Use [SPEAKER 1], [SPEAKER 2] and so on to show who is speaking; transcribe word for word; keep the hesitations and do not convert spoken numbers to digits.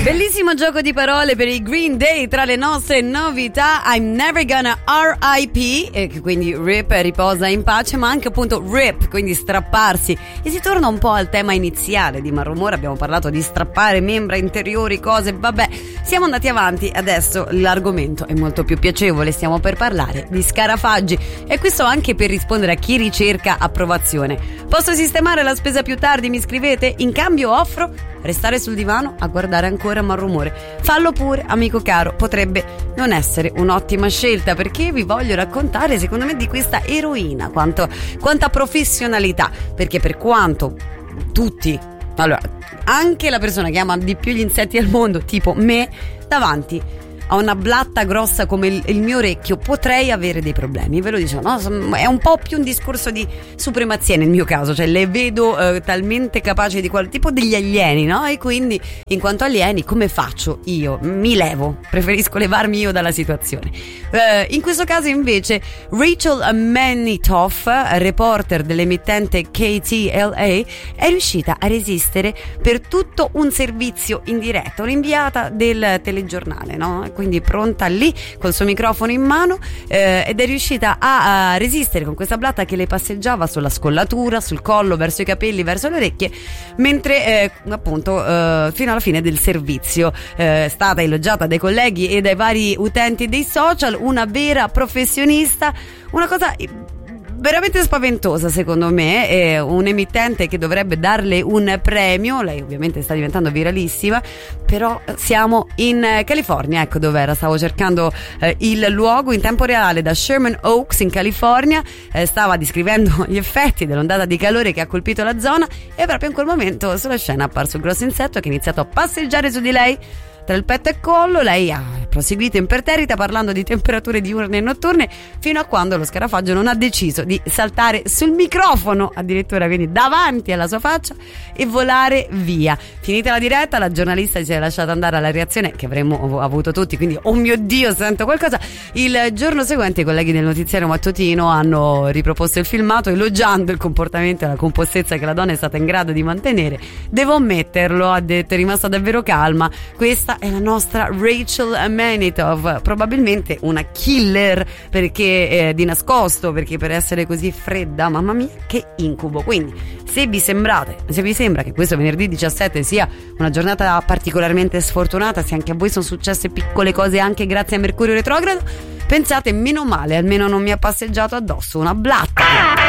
[SPEAKER 1] Bellissimo gioco di parole per i Green Day. Tra le nostre novità I'm Never Gonna R I P, e che quindi rip, riposa in pace, ma anche appunto rip, quindi strapparsi. E si torna un po' al tema iniziale di Malrumore. Abbiamo parlato di strappare membra interiori, cose, vabbè, siamo andati avanti. Adesso l'argomento è molto più piacevole, stiamo per parlare di scarafaggi, e questo anche per rispondere a chi ricerca approvazione. Posso sistemare la spesa più tardi, mi scrivete? In cambio offro restare sul divano a guardare ancora Malrumore. Fallo pure, amico caro, potrebbe non essere un'ottima scelta, perché vi voglio raccontare secondo me di questa eroina, quanto, quanta professionalità, perché per quanto tutti, allora anche la persona che ama di più gli insetti al mondo, tipo me, davanti a una blatta grossa come il, il mio orecchio potrei avere dei problemi, ve lo dico, no? È un po' più un discorso di supremazia nel mio caso, cioè le vedo eh, talmente capaci di quel tipo degli alieni, no? E quindi in quanto alieni come faccio io? Mi levo, preferisco levarmi io dalla situazione. Eh, in questo caso invece Rachel Manitoff, reporter dell'emittente K T L A, è riuscita a resistere per tutto un servizio in diretta, un'inviata del telegiornale, no? Quindi pronta lì col suo microfono in mano, eh, ed è riuscita a, a resistere con questa blatta che le passeggiava sulla scollatura, sul collo, verso i capelli, verso le orecchie, mentre eh, appunto eh, fino alla fine del servizio. Eh, è stata elogiata dai colleghi e dai vari utenti dei social, una vera professionista, una cosa veramente spaventosa secondo me. È un emittente che dovrebbe darle un premio. Lei ovviamente sta diventando viralissima, però siamo in California, ecco dov'era, stavo cercando eh, il luogo, in tempo reale da Sherman Oaks in California. Eh, stava descrivendo gli effetti dell'ondata di calore che ha colpito la zona, e proprio in quel momento sulla scena è apparso un grosso insetto che ha iniziato a passeggiare su di lei tra il petto e collo. Lei ha proseguito imperterrita parlando di temperature diurne e notturne, fino a quando lo scarafaggio non ha deciso di saltare sul microfono, addirittura, quindi davanti alla sua faccia, e volare via. Finita la diretta, la giornalista si è lasciata andare alla reazione che avremmo avuto tutti, quindi oh mio Dio, sento qualcosa. Il giorno seguente i colleghi del notiziario mattutino hanno riproposto il filmato elogiando il comportamento e la compostezza che la donna è stata in grado di mantenere. Devo ammetterlo, ha detto, è rimasta davvero calma. Questa è la nostra Rachel Manitoff, probabilmente una killer, perché eh, di nascosto, perché per essere così fredda, mamma mia, che incubo. Quindi se vi sembrate, se vi sembra che questo venerdì diciassette sia una giornata particolarmente sfortunata, se anche a voi sono successe piccole cose anche grazie a Mercurio retrogrado, pensate, meno male, almeno non mi ha passeggiato addosso una blatta.